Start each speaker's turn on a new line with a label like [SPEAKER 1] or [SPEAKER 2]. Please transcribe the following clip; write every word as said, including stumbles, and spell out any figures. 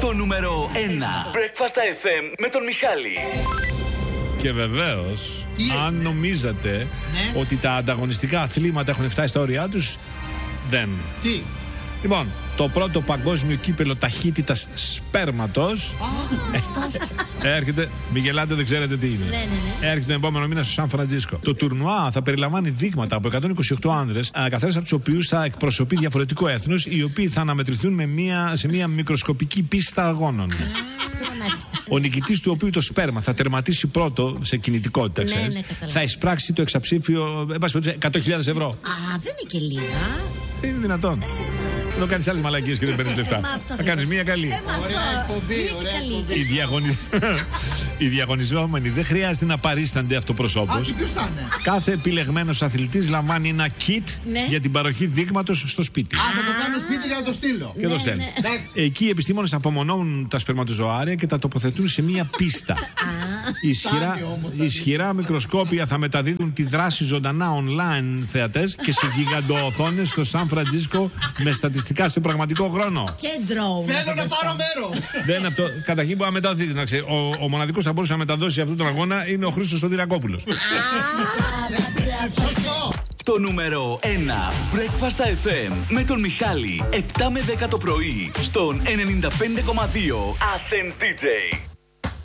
[SPEAKER 1] Το νούμερο ένα Breakfast εφ εμ με τον Μιχάλη.
[SPEAKER 2] Και βεβαίως, αν νομίζατε
[SPEAKER 3] ναι.
[SPEAKER 2] ότι τα ανταγωνιστικά αθλήματα έχουν φτάσει στα όρια τους, δεν.
[SPEAKER 3] Τι?
[SPEAKER 2] Λοιπόν, το πρώτο παγκόσμιο κύπελο ταχύτητας σπέρματος έρχεται, μη γελάτε, δεν ξέρετε τι είναι.
[SPEAKER 4] Ναι, ναι, ναι.
[SPEAKER 2] Έρχεται τον επόμενο μήνα στο Σαν Φραντζίσκο. Το τουρνουά θα περιλαμβάνει δείγματα από εκατόν είκοσι οκτώ άνδρες, καθένας από τους οποίους θα εκπροσωπεί διαφορετικό έθνος, οι οποίοι θα αναμετρηθούν με μια, σε μια μικροσκοπική πίστα αγώνων. Ο νικητής του οποίου το σπέρμα θα τερματίσει πρώτο σε κινητικότητα,
[SPEAKER 4] Ναι,
[SPEAKER 2] ξέρεις,
[SPEAKER 4] ναι, καταλαβαίνω.
[SPEAKER 2] θα εισπράξει το εξαψήφιο εκατό χιλιάδες ευρώ.
[SPEAKER 4] Α, δεν είναι και λίγα.
[SPEAKER 2] Δεν είναι δυνατόν. Δεν κάνεις άλλες μαλακίες και δεν παίρνεις λεφτά.
[SPEAKER 4] Ε, μα αυτό
[SPEAKER 2] Θα κάνεις μία καλή.
[SPEAKER 4] Ε, μα αυτό.
[SPEAKER 3] Ωραία εκπομπή,
[SPEAKER 4] Μία και
[SPEAKER 3] ωραία
[SPEAKER 4] καλή.
[SPEAKER 3] εκπομπή.
[SPEAKER 2] Οι, διαγωνι... Οι διαγωνιζόμενοι δεν χρειάζεται να παρίστανται
[SPEAKER 3] Α,
[SPEAKER 2] αυτοπροσώπως.
[SPEAKER 3] και ποιος θα είναι?
[SPEAKER 2] Κάθε επιλεγμένος αθλητής λαμβάνει ένα kit
[SPEAKER 4] Ναι.
[SPEAKER 2] για την παροχή δείγματος στο σπίτι.
[SPEAKER 3] Α, θα το κάνω σπίτι για να το στείλω.
[SPEAKER 2] Και το
[SPEAKER 4] Ναι,
[SPEAKER 2] στέλνεις.
[SPEAKER 4] ναι.
[SPEAKER 3] Εντάξει.
[SPEAKER 2] Εκεί οι επιστήμονες απομονώνουν τα σπερματοζωάρια και τα τοποθετούν σε μία πίστα. Ισχυρά,
[SPEAKER 3] Φτάνει όμως,
[SPEAKER 2] ισχυρά μικροσκόπια θα μεταδίδουν τη δράση ζωντανά online θεατές και σε γιγαντοοθόνες στο Σαν Φραντζίσκο με στατιστικά σε πραγματικό χρόνο.
[SPEAKER 4] Και drone.
[SPEAKER 3] Θέλω να πάρω μέρος.
[SPEAKER 2] Δεν είναι αυτό. Καταρχήν μπορεί να μεταδοθεί. Να ξέρει, ο, ο μοναδικός θα μπορούσε να μεταδώσει αυτόν τον αγώνα είναι ο Χρήστος Σωτηρακόπουλος.
[SPEAKER 3] Σωστό.
[SPEAKER 1] Το νούμερο ένα Breakfast εφ εμ με τον Μιχάλη. επτά με δέκα το πρωί στον ενενήντα πέντε κόμμα δύο Athens ντι τζέι.